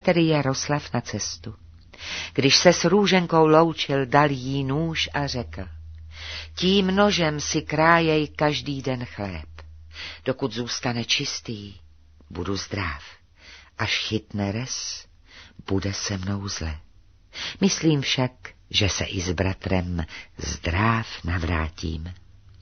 tedy Jaroslav na cestu. Když se s Růženkou loučil, dal jí nůž a řekl: tím nožem si krájej každý den chléb. Dokud zůstane čistý, budu zdrav. Až chytne res, bude se mnou zle. Myslím však, že se i s bratrem zdráv navrátím.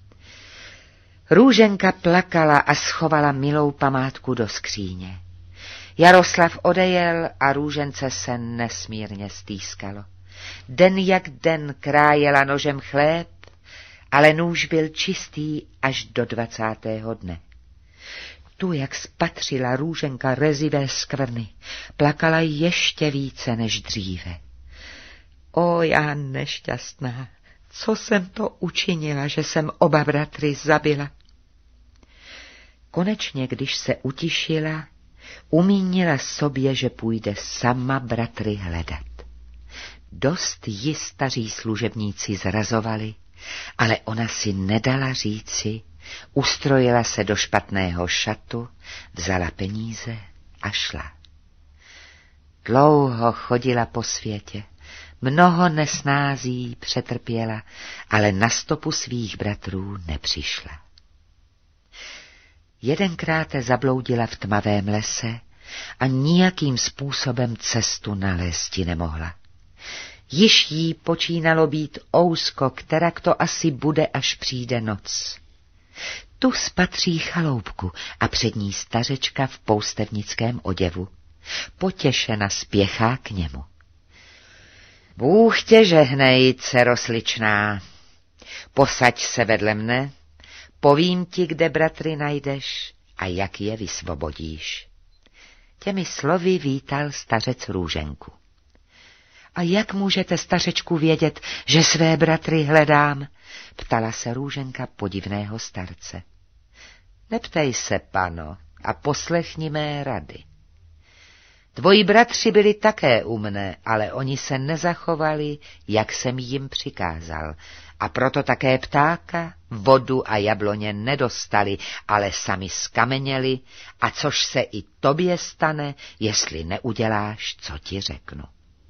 Růženka plakala a schovala milou památku do skříně. Jaroslav odejel a Růžence se nesmírně stýskalo. Den jak den krájela nožem chléb, ale nůž byl čistý až do 20. dne. Tu, jak spatřila Růženka rezivé skvrny, plakala ještě více než dříve. O, já nešťastná, co jsem to učinila, že jsem oba bratry zabila? Konečně, když se utišila, umínila sobě, že půjde sama bratry hledat. Dost ji staří služebníci zrazovali, ale ona si nedala říci, ustrojila se do špatného šatu, vzala peníze a šla. Dlouho chodila po světě, mnoho nesnází přetrpěla, ale na stopu svých bratrů nepřišla. Jedenkrát zabloudila v tmavém lese a nijakým způsobem cestu nalézti nemohla. Již jí počínalo být ousko, kterak to asi bude, až přijde noc. Tu spatří chaloupku a před ní stařečka v poustevnickém oděvu. Potěšena spěchá k němu. Bůh tě žehnej, dcero sličná, posaď se vedle mne, povím ti, kde bratry najdeš a jak je vysvobodíš. Těmi slovy vítal stařec Růženku. A jak můžete, stařečku, vědět, že své bratry hledám? Ptala se Růženka podivného starce. Neptej se, pano, a poslechni mé rady. Tvoji bratři byli také umné, ale oni se nezachovali, jak jsem jim přikázal, a proto také ptáka, vodu a jabloně nedostali, ale sami skameněli, a což se i tobě stane, jestli neuděláš, co ti řeknu.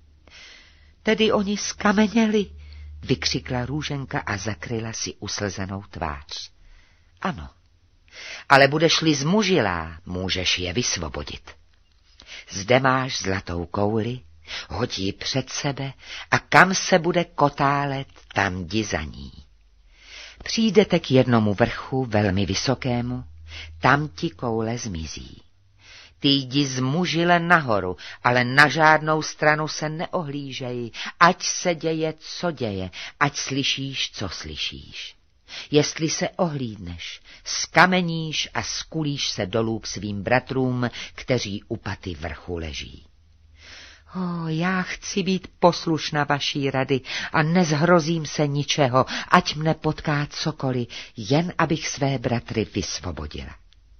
Tedy oni skameněli, vykřikla Růženka a zakryla si uslzenou tvář. Ano, ale budeš-li zmužilá, můžeš je vysvobodit. Zde máš zlatou kouli, hoď ji před sebe a kam se bude kotálet, tam jdi za ní. Přijdete k jednomu vrchu velmi vysokému, tam ti koule zmizí. Ty jdi zmužile nahoru, ale na žádnou stranu se neohlížej, ať se děje, co děje, ať slyšíš, co slyšíš. Jestli se ohlídneš, skameníš a skulíš se dolů k svým bratrům, kteří u paty vrchu leží. Já chci být poslušna vaší rady a nezhrozím se ničeho, ať mne potká cokoliv, jen abych své bratry vysvobodila.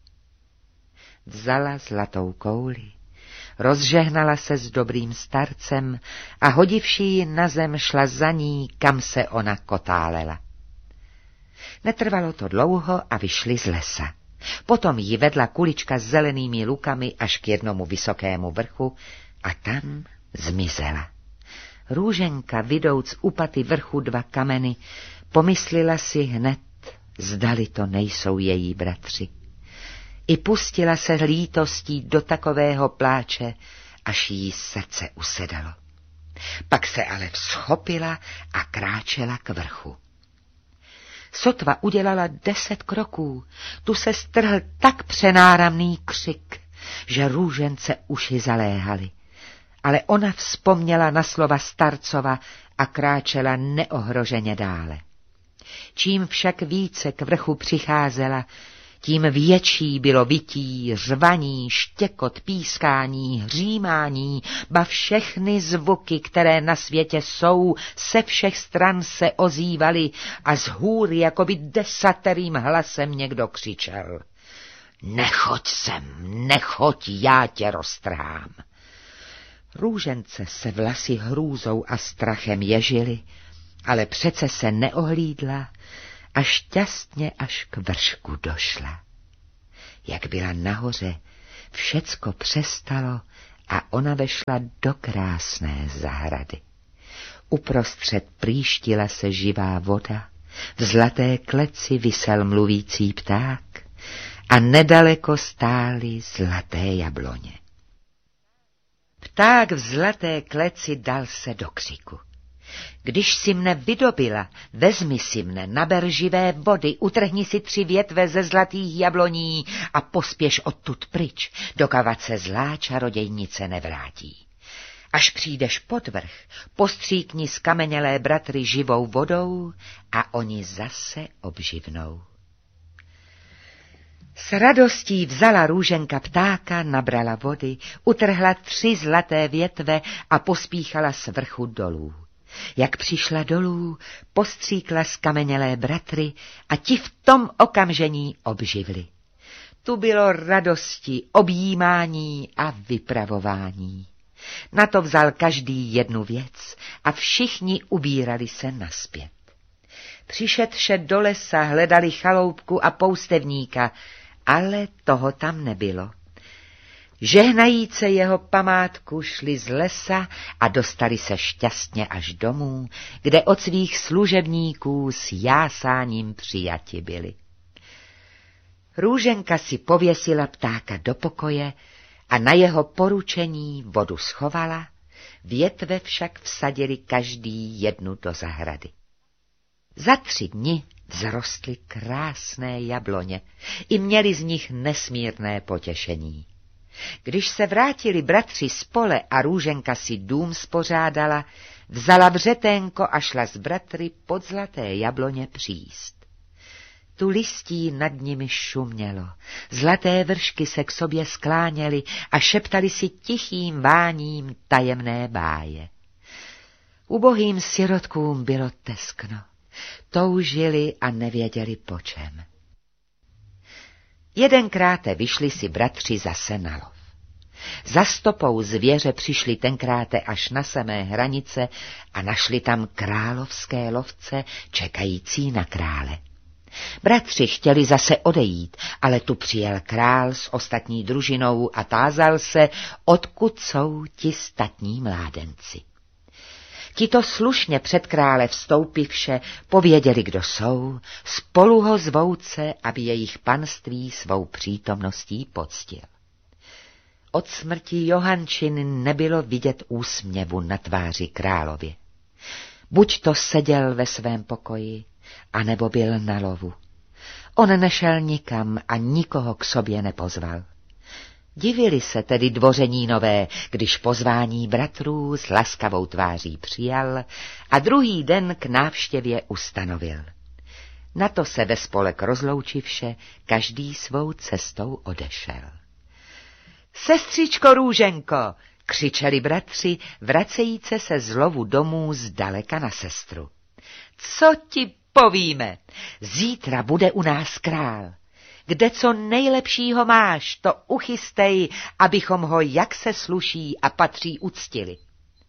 Vzala zlatou kouli, rozžehnala se s dobrým starcem a hodivši ji na zem šla za ní, kam se ona kotálela. Netrvalo to dlouho a vyšli z lesa. Potom ji vedla kulička s zelenými lukami až k jednomu vysokému vrchu a tam zmizela. Růženka, vidouc u paty vrchu 2 kameny, pomyslela si hned, zdali to nejsou její bratři. I pustila se lítostí do takového pláče, až jí srdce usedalo. Pak se ale vzchopila a kráčela k vrchu. Sotva udělala 10 kroků, tu se strhl tak přenáramný křik, že Růžence uši zaléhaly. Ale ona vzpomněla na slova starcova a kráčela neohroženě dále. Čím však více k vrchu přicházela, tím větší bylo vytí, řvaní, štěkot, pískání, hřímání, ba všechny zvuky, které na světě jsou, se všech stran se ozývaly a z hůr jakoby desaterým hlasem někdo křičel. Nechoď sem, nechoď, já tě roztrhám. Růžence se vlasy hrůzou a strachem ježily, ale přece se neohlídla a šťastně až k vršku došla. Jak byla nahoře, všecko přestalo a ona vešla do krásné zahrady. Uprostřed prýštila se živá voda, v zlaté kleci visel mluvící pták a nedaleko stály zlaté jabloně. Pták v zlaté kleci dal se do křiku. Když si mne vydobila, vezmi si mne, naber živé vody, utrhni si 3 větve ze zlatých jabloní a pospěš odtud pryč, dokavat se zlá čarodějnice nevrátí. Až přijdeš pod vrch, postříkni skamenělé bratry živou vodou a oni zase obživnou. S radostí vzala Růženka ptáka, nabrala vody, utrhla 3 zlaté větve a pospíchala z vrchu dolů. Jak přišla dolů, postříkla skamenělé bratry a ti v tom okamžení obživli. Tu bylo radosti, objímání a vypravování. Na to vzal každý jednu věc a všichni ubírali se nazpět. Přišedše do lesa hledali chaloupku a poustevníka, ale toho tam nebylo. Žehnajíce jeho památku šli z lesa a dostali se šťastně až domů, kde od svých služebníků s jásáním přijati byli. Růženka si pověsila ptáka do pokoje a na jeho poručení vodu schovala, větve však vsadili každý jednu do zahrady. Za 3 dny vzrostly krásné jabloně i měli z nich nesmírné potěšení. Když se vrátili bratři z pole a Růženka si dům spořádala, vzala břeténko a šla s bratry pod zlaté jabloně příst. Tu listí nad nimi šumělo, zlaté vršky se k sobě skláněly a šeptali si tichým váním tajemné báje. Ubohým sirotkům bylo teskno, toužili a nevěděli po čem. Jedenkráte vyšli si bratři zase na lov. Za stopou zvěře přišli tenkráte až na samé hranice a našli tam královské lovce čekající na krále. Bratři chtěli zase odejít, ale tu přijel král s ostatní družinou a tázal se, odkud jsou ti statní mládenci. Tito slušně před krále vstoupivše pověděli, kdo jsou, spolu ho zvouce, aby jejich panství svou přítomností poctil. Od smrti Johančiny nebylo vidět úsměvu na tváři králově. Buď to seděl ve svém pokoji, anebo byl na lovu. On nešel nikam a nikoho k sobě nepozval. Divili se tedy dvořenínové, když pozvání bratrů s laskavou tváří přijal a druhý den k návštěvě ustanovil. Na to se ve spolek rozloučivše každý svou cestou odešel. Sestřičko Růženko, křičeli bratři, vracejíce se z lovu domů zdaleka na sestru. Co ti povíme? Zítra bude u nás král. Kde co nejlepšího máš, to uchystej, abychom ho, jak se sluší a patří, uctili.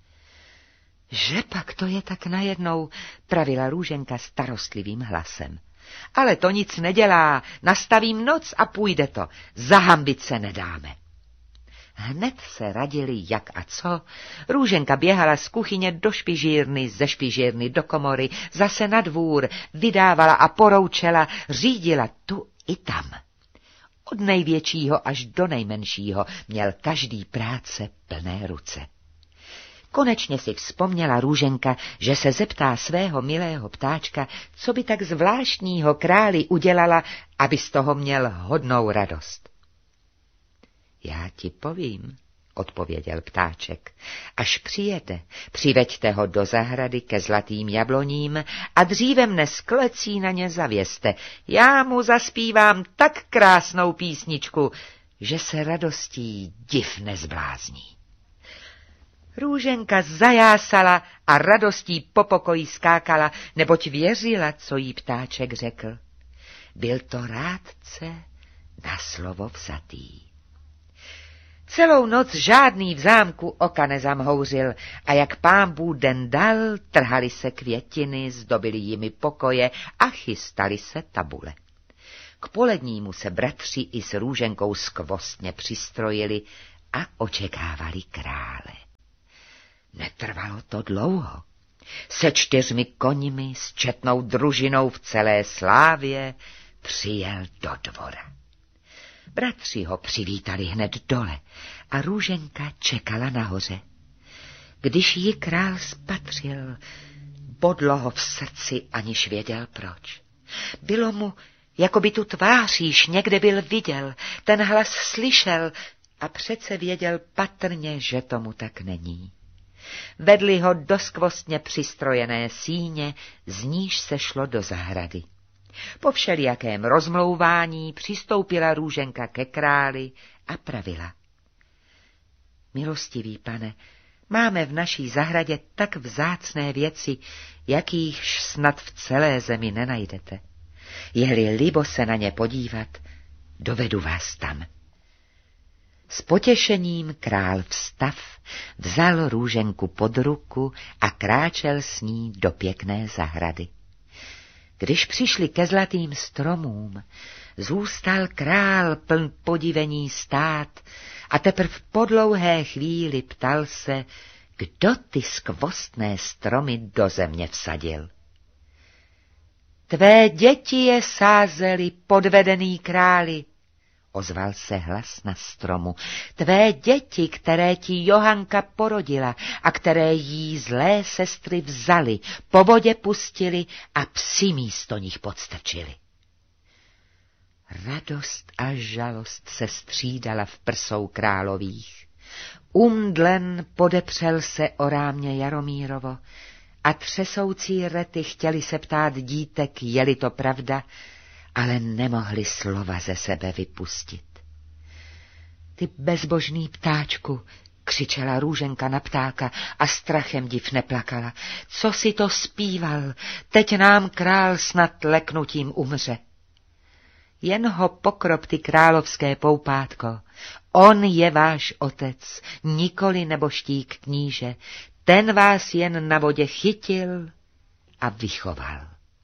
Že pak to je tak najednou, pravila Růženka starostlivým hlasem. Ale to nic nedělá, nastavím noc a půjde to, zahambit se nedáme. Hned se radili jak a co. Růženka běhala z kuchyně do špižírny, ze špižírny do komory, zase na dvůr, vydávala a poroučela, řídila tu i tam. Od největšího až do nejmenšího měl každý práce plné ruce. Konečně si vzpomněla Růženka, že se zeptá svého milého ptáčka, co by tak zvláštního králi udělala, aby z toho měl hodnou radost. Já ti povím, odpověděl ptáček. Až přijede, přiveďte ho do zahrady ke zlatým jabloním a dříve mne z klecí na ně zavěste. Já mu zaspívám tak krásnou písničku, že se radostí div nezblázní. Růženka zajásala a radostí po pokoji skákala, neboť věřila, co jí ptáček řekl. Byl to rádce na slovo vzatý. Celou noc žádný v zámku oka nezamhouřil a jak Pánbůh den dal, trhali se květiny, zdobili jimi pokoje a chystali se tabule. K polednímu se bratři i s Růženkou skvostně přistrojili a očekávali krále. Netrvalo to dlouho. Se 4 koňmi, s četnou družinou v celé slávě přijel do dvora. Bratři ho přivítali hned dole a Růženka čekala nahoře. Když ji král spatřil, bodlo ho v srdci, aniž věděl proč. Bylo mu, jako by tu tvář již někde byl viděl, ten hlas slyšel a přece věděl patrně, že tomu tak není. Vedli ho do skvostně přistrojené síně, z níž se šlo do zahrady. Po všelijakém rozmlouvání přistoupila Růženka ke králi a pravila. Milostivý pane, máme v naší zahradě tak vzácné věci, jakých snad v celé zemi nenajdete. Je-li libo se na ně podívat, dovedu vás tam. S potěšením král vstav, vzal Růženku pod ruku a kráčel s ní do pěkné zahrady. Když přišli ke zlatým stromům, zůstal král pln podivení stát a teprv po dlouhé chvíli ptal se, kdo ty skvostné stromy do země vsadil. Tvé děti je sázely, podvedený králi, ozval se hlas na stromu. Tvé děti, které ti Johanka porodila a které jí zlé sestry vzaly, po vodě pustili a psi místo nich podstrčili. Radost a žalost se střídala v prsou králových. Umdlen podepřel se o rámě Jaromírovo a třesoucí rety chtěli se ptát dítek, je-li to pravda, ale nemohli slova ze sebe vypustit. Ty bezbožný ptáčku, křičela Růženka na ptáka a strachem div neplakala. Co si to zpíval? Teď nám král snad leknutím umře. Jen ho pokrop, ty královské poupátko. On je váš otec, nikoli neboštík kníže. Ten vás jen na vodě chytil a vychoval.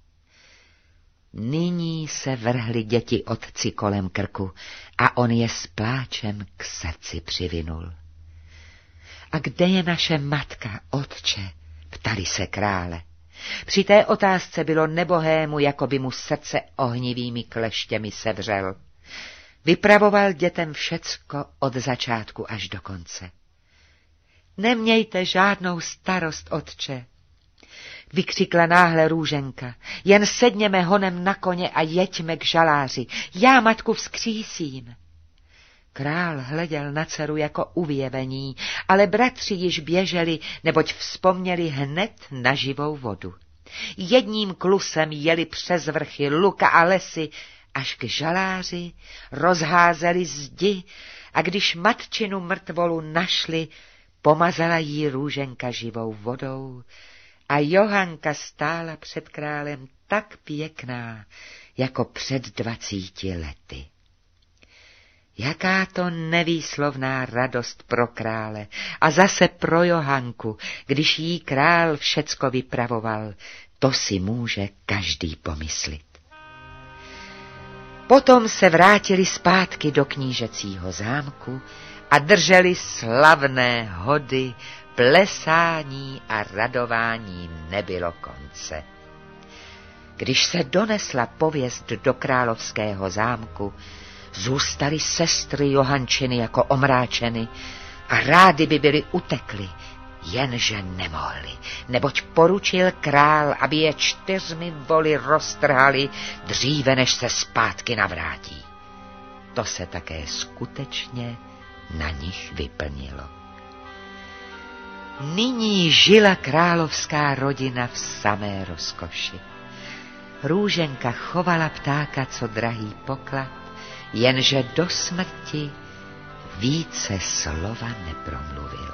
Nyní se vrhly děti otci kolem krku a on je s pláčem k srdci přivinul. A kde je naše matka, otče? Ptali se krále. Při té otázce bylo nebohému, jako by mu srdce ohnivými kleštěmi sevřel. Vypravoval dětem všecko od začátku až do konce. Nemějte žádnou starost, otče, vykřikla náhle Růženka. Jen sedněme honem na koně a jeďme k žaláři. Já matku vzkřísím. Král hleděl na dceru jako uvěvení, ale bratři již běželi, neboť vzpomněli hned na živou vodu. Jedním klusem jeli přes vrchy, luka a lesy, až k žaláři, rozházeli zdi a když matčinu mrtvolu našli, pomazala jí Růženka živou vodou a Johanka stála před králem tak pěkná, jako před 20 lety. Jaká to nevýslovná radost pro krále a zase pro Johanku, když jí král všecko vypravoval, to si může každý pomyslit. Potom se vrátili zpátky do knížecího zámku a drželi slavné hody, plesání a radování nebylo konce. Když se donesla pověst do královského zámku, zůstaly sestry Johančiny jako omráčeny a rády by byly utekly, jenže nemohli, neboť poručil král, aby je 4 voly roztrhali dříve, než se zpátky navrátí. To se také skutečně na nich vyplnilo. Nyní žila královská rodina v samé rozkoši. Růženka chovala ptáka co drahý poklad, jenže do smrti více slova nepromluvila.